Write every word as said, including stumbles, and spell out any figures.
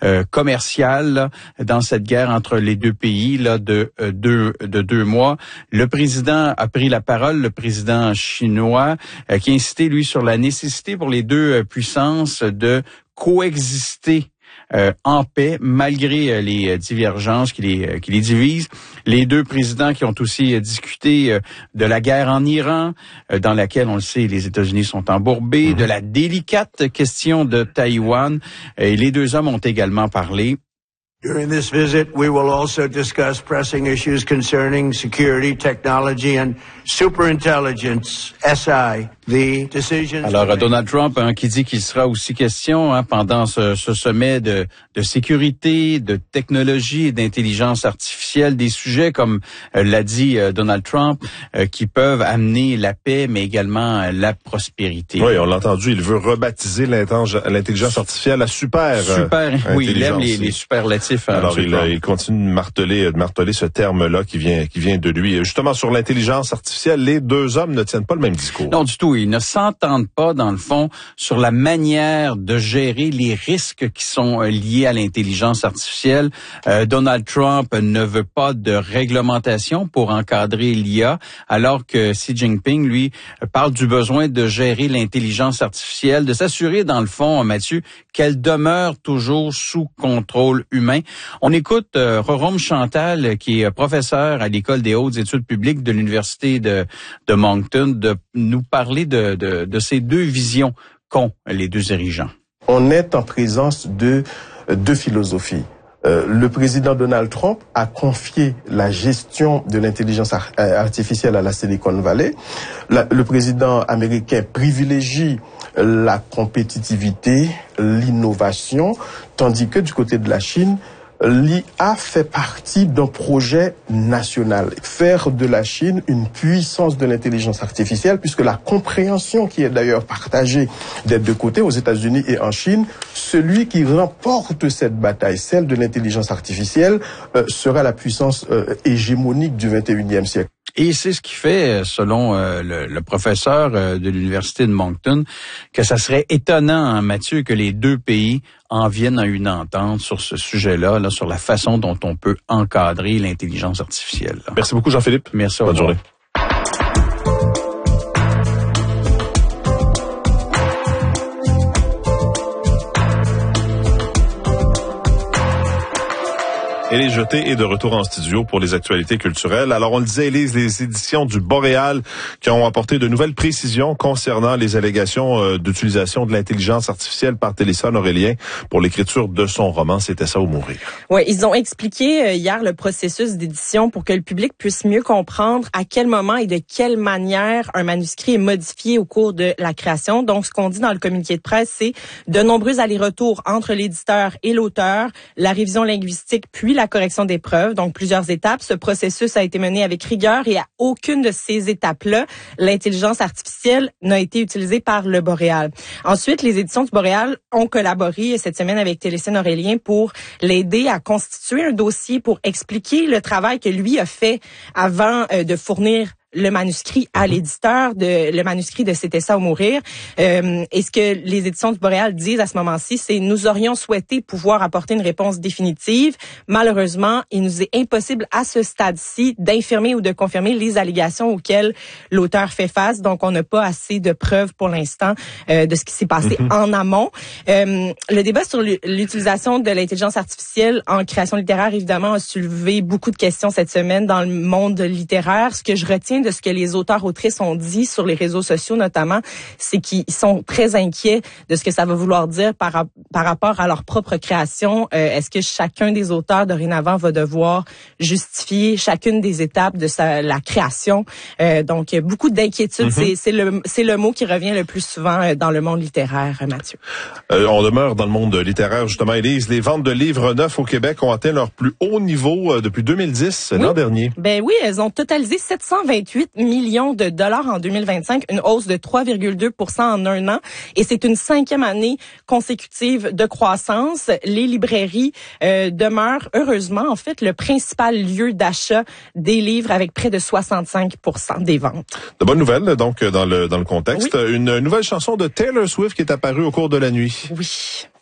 euh, commerciale là, dans cette guerre entre les deux pays là de euh, deux de deux mois. Le président a pris la parole, le président chinois, euh, qui a insisté lui sur la nécessité pour les deux euh, puissances de coexister Euh, en paix, malgré euh, les euh, divergences qui les, euh, qui les divisent. Les deux présidents qui ont aussi euh, discuté euh, de la guerre en Iran, euh, dans laquelle, on le sait, les États-Unis sont embourbés, mmh. de la délicate question de Taïwan. Et les deux hommes ont également parlé. During this visit, we will also discuss pressing issues concerning security, technology, and superintelligence, S I. The decisions... Alors, Donald Trump, hein, qui dit qu'il sera aussi question hein, pendant ce, ce sommet de, de sécurité, de technologie et d'intelligence artificielle, des sujets, comme euh, l'a dit euh, Donald Trump, euh, qui peuvent amener la paix, mais également euh, la prospérité. Oui, on l'a entendu, il veut rebaptiser l'intelligence artificielle à super. Super, euh, oui, il aime les, les superlatifs. Hein, Alors, il, il continue de marteler, de marteler ce terme-là qui vient, qui vient de lui. Justement, sur l'intelligence artificielle, les deux hommes ne tiennent pas le même discours. Non, du tout. Ils ne s'entendent pas, dans le fond, sur la manière de gérer les risques qui sont liés à l'intelligence artificielle. Euh, Donald Trump ne veut pas de réglementation pour encadrer l'I A, alors que Xi Jinping, lui, parle du besoin de gérer l'intelligence artificielle, de s'assurer, dans le fond, Mathieu, qu'elle demeure toujours sous contrôle humain. On écoute euh, Rorome Chantal, qui est professeur à l'École des hautes études publiques de l'Université de, de Moncton, de nous parler de, de, de ces deux visions qu'ont les deux dirigeants. On est en présence de deux philosophies. Euh, le président Donald Trump a confié la gestion de l'intelligence ar- artificielle à la Silicon Valley. La, le président américain privilégie la compétitivité, l'innovation, tandis que du côté de la Chine, l'I A fait partie d'un projet national. Faire de la Chine une puissance de l'intelligence artificielle, puisque la compréhension qui est d'ailleurs partagée des deux côtés, aux États-Unis et en Chine, celui qui remporte cette bataille, celle de l'intelligence artificielle, euh, sera la puissance euh, hégémonique du vingt et unième siècle. Et c'est ce qui fait, selon euh, le, le professeur euh, de l'Université de Moncton, que ça serait étonnant, hein, Mathieu, que les deux pays en viennent à une entente sur ce sujet-là, là, sur la façon dont on peut encadrer l'intelligence artificielle. Là. Merci beaucoup, Jean-Philippe. Merci. Bonne journée. Elle est jetée et de retour en studio pour les actualités culturelles. Alors, on le disait, Élise, les éditions du Boréal qui ont apporté de nouvelles précisions concernant les allégations euh, d'utilisation de l'intelligence artificielle par Télésphone Aurélien pour l'écriture de son roman « C'était ça ou mourir ». Oui, ils ont expliqué euh, hier le processus d'édition pour que le public puisse mieux comprendre à quel moment et de quelle manière un manuscrit est modifié au cours de la création. Donc, ce qu'on dit dans le communiqué de presse, c'est de nombreux allers-retours entre l'éditeur et l'auteur, la révision linguistique, puis la correction des preuves, donc plusieurs étapes. Ce processus a été mené avec rigueur et à aucune de ces étapes-là, l'intelligence artificielle n'a été utilisée par le Boréal. Ensuite, les éditions du Boréal ont collaboré cette semaine avec Télésphone Aurélien pour l'aider à constituer un dossier pour expliquer le travail que lui a fait avant euh, de fournir le manuscrit à l'éditeur, de le manuscrit de C'était ça ou mourir. Euh, et ce que les éditions du Boréal disent à ce moment-ci, c'est nous aurions souhaité pouvoir apporter une réponse définitive. Malheureusement, il nous est impossible à ce stade-ci d'infirmer ou de confirmer les allégations auxquelles l'auteur fait face. Donc, on n'a pas assez de preuves pour l'instant euh, de ce qui s'est passé mm-hmm. en amont. Euh, le débat sur l'utilisation de l'intelligence artificielle en création littéraire, évidemment, a soulevé beaucoup de questions cette semaine dans le monde littéraire. Ce que je retiens de ce que les auteurs-autrices ont dit sur les réseaux sociaux notamment, c'est qu'ils sont très inquiets de ce que ça va vouloir dire par, par rapport à leur propre création. Euh, est-ce que chacun des auteurs dorénavant va devoir justifier chacune des étapes de sa, la création? Euh, donc, beaucoup d'inquiétudes. Mm-hmm. C'est, c'est, le, c'est le mot qui revient le plus souvent dans le monde littéraire, Mathieu. Euh, on demeure dans le monde littéraire, justement, Élise. Les ventes de livres neufs au Québec ont atteint leur plus haut niveau depuis deux mille dix, oui. l'an dernier. Ben oui, elles ont totalisé sept cent vingt-huit millions de dollars en deux mille vingt-cinq, une hausse de trois virgule deux pour cent en un an. Et c'est une cinquième année consécutive de croissance. Les librairies euh, demeurent heureusement, en fait, le principal lieu d'achat des livres avec près de soixante-cinq pour cent des ventes. De bonnes nouvelles, donc, dans le, dans le contexte. Oui. Une nouvelle chanson de Taylor Swift qui est apparue au cours de la nuit. Oui.